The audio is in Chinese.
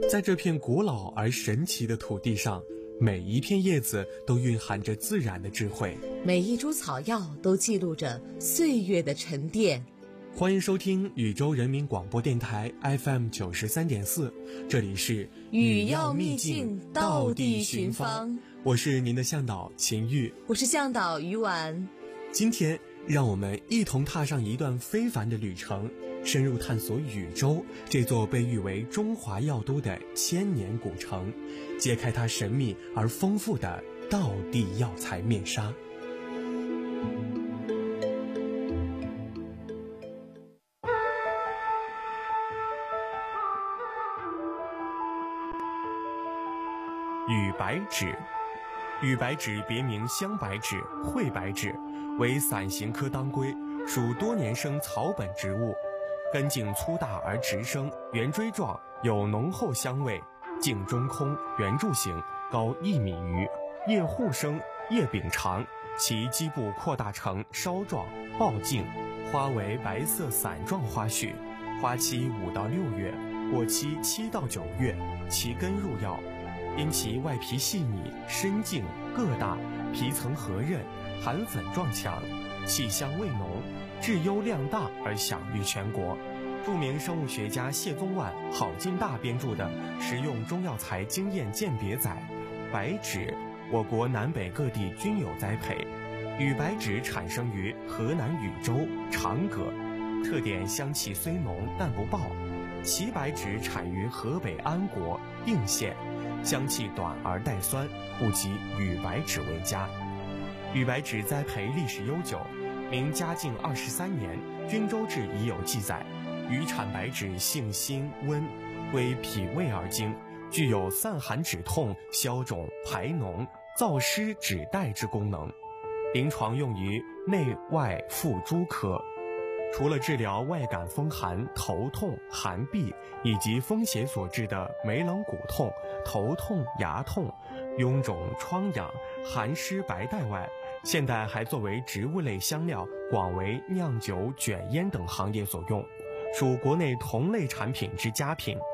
在这片古老而神奇的土地上，每一片叶子都蕴含着自然的智慧， 每一株草药都记录着岁月的沉淀。 欢迎收听禹州人民广播电台 FM 93.4，这里是语要秘境，道地寻芳。 我是您的向导秦玉， 我是向导于婉。 今天让我们一同踏上一段非凡的旅程，深入探索禹州这座被誉为中华药都的千年古城，揭开它神秘而丰富的道地药材面纱。禹白芷，禹白芷别名香白芷、惠白芷，为伞形科当归，属多年生草本植物，根茎粗大而直生，圆锥状，有浓厚香味，茎中空，圆柱形，高1米余，叶互生，叶柄长，其基部扩大成梢状抱茎，花为白色伞状花序，花期5到6月，果期7到9月，其根入药。因其外皮细腻，深茎个大，皮层和韧，含粉状强，气香味浓，质优量大而享誉全国。著名生物学家谢宗万、郝进大编著的《食用中药材经验鉴别》载，白芷我国南北各地均有栽培。禹白芷产生于河南禹州、长葛，特点香气虽浓但不爆。齐白芷产于河北安国、定县，香气短而带酸，不及禹白芷为佳。禹白芷栽培历史悠久，明嘉靖23年，《均州志》已有记载。禹产白芷性辛温，归脾胃而经，具有散寒止痛、消肿排脓、燥湿止带之功能，临床用于内外妇诸科。除了治疗外感风寒、头痛、寒痹以及风邪所致的眉冷骨痛、头痛、牙痛、臃肿、疮疡、寒湿白带外，现代还作为植物类香料，广为酿酒、卷烟等行业所用，属国内同类产品之佳品。